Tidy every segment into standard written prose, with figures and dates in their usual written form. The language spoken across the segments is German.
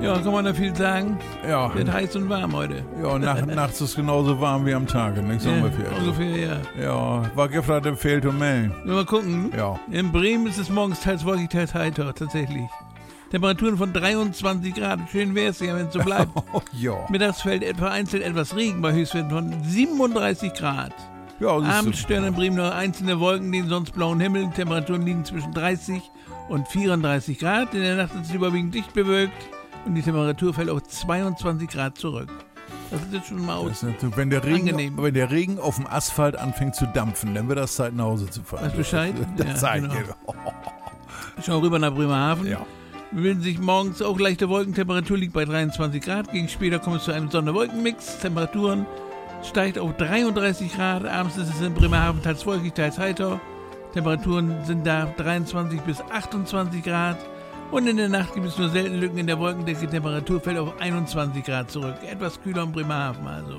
Ja, kann man da viel sagen? Ja. Wird heiß und warm heute. Ja, nachts ist genauso warm wie am Tage, nicht so ungefähr. Ungefähr, ja. Ja, war gefragt im Feld und Mähen. Mal gucken. Ja. In Bremen ist es morgens teils wolkig, teils heiter, tatsächlich. Temperaturen von 23 Grad. Schön wäre es ja, wenn es so bleibt. Ja. Mittags fällt vereinzelt etwas Regen bei Höchstwerten von 37 Grad. Ja, Abends stören in Bremen nur einzelne Wolken den sonst blauen Himmel. Temperaturen liegen zwischen 30 und 34 Grad. In der Nacht ist es überwiegend dicht bewölkt und die Temperatur fällt auf 22 Grad zurück. Das ist jetzt schon mal wenn der Regen angenehm. auf dem Asphalt anfängt zu dampfen, dann wird das Zeit, nach Hause zu fahren. Weißt Bescheid? Das Ja, genau. Schauen wir rüber nach Bremerhaven. Ja. Wir bilden sich morgens auch leichte Wolken. Temperatur liegt bei 23 Grad. Gegen später kommt es zu einem Sonne-Wolken-Mix. Temperaturen steigt auf 33 Grad. Abends ist es in Bremerhaven teils wolkig, teils heiter. Temperaturen sind da 23 bis 28 Grad. Und in der Nacht gibt es nur selten Lücken in der Wolkendecke. Temperatur fällt auf 21 Grad zurück. Etwas kühler in Bremerhaven also.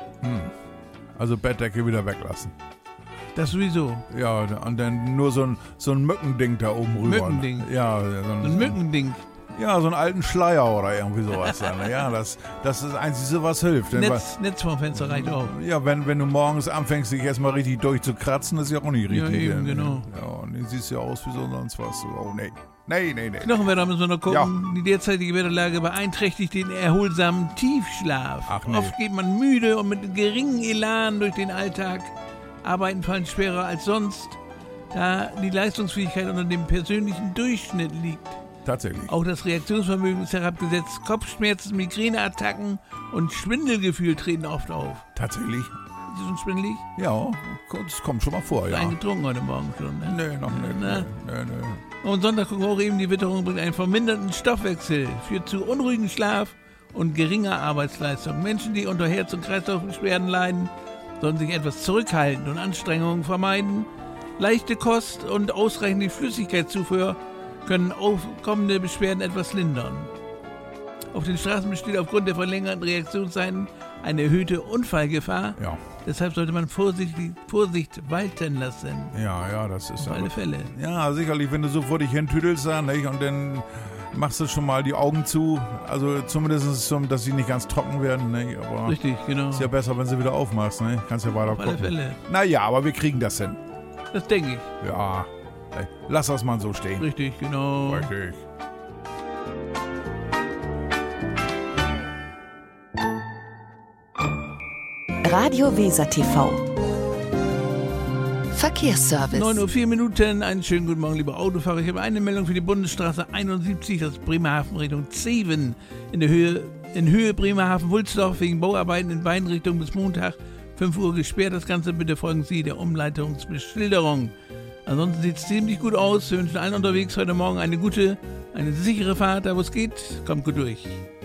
Also Bettdecke wieder weglassen. Das sowieso. Ja, und dann nur so ein Mückending da oben rüber. Mückending? Ja, So ein Mückending. Ja, so einen alten Schleier oder irgendwie sowas. Dann. Ja, das ist das Einzige, was hilft. Denn Netz vom Fenster reicht auch. Ja, wenn du morgens anfängst, dich erstmal richtig durchzukratzen, ist ja auch nicht richtig. Ja, eben, genau. Ja, und du siehst ja aus wie so sonst was. Oh, nee. Nee. Knochenwetter müssen wir noch gucken. Ja. Die derzeitige Wetterlage beeinträchtigt den erholsamen Tiefschlaf. Ach nee. Oft geht man müde und mit geringem Elan durch den Alltag. Arbeiten fallen schwerer als sonst, da die Leistungsfähigkeit unter dem persönlichen Durchschnitt liegt. Tatsächlich. Auch das Reaktionsvermögen ist herabgesetzt. Kopfschmerzen, Migräneattacken und Schwindelgefühl treten oft auf. Tatsächlich? Ist das schon schwindelig? Ja, das kommt schon mal vor, ja. Eingetrunken heute Morgen schon, ne? Nee, noch nicht. Nee. Und Sonntag gucken wir auch eben, die Witterung bringt einen verminderten Stoffwechsel, führt zu unruhigen Schlaf und geringer Arbeitsleistung. Menschen, die unter Herz- und Kreislaufbeschwerden leiden, sollen sich etwas zurückhalten und Anstrengungen vermeiden. Leichte Kost und ausreichende Flüssigkeitszufuhr können aufkommende Beschwerden etwas lindern. Auf den Straßen besteht aufgrund der verlängerten Reaktionszeiten eine erhöhte Unfallgefahr. Ja. Deshalb sollte man Vorsicht walten lassen. Ja, das ist Auf alle Fälle. Ja, sicherlich, wenn du so vor dich hin tüdelst, nicht? Und dann machst du schon mal die Augen zu. Also zumindest, dass sie nicht ganz trocken werden. Nicht? Aber Richtig, genau. ist ja besser, wenn sie wieder aufmachst. Nicht? Kannst ja weiter Auf alle gucken. Fälle. Naja, aber wir kriegen das hin. Das denke ich. Ja, lass das mal so stehen. Richtig, genau. Richtig. Radio Weser TV. Verkehrsservice. 9:04 Uhr, einen schönen guten Morgen, liebe Autofahrer. Ich habe eine Meldung für die Bundesstraße 71, das ist Bremerhaven Richtung Zeven. In Höhe Bremerhaven-Wulsdorf wegen Bauarbeiten in beiden Richtungen bis Montag 5 Uhr gesperrt. Das Ganze bitte folgen Sie der Umleitungsbeschilderung. Ansonsten sieht es ziemlich gut aus. Wir wünschen allen unterwegs heute Morgen eine sichere Fahrt, da wo es geht. Kommt gut durch.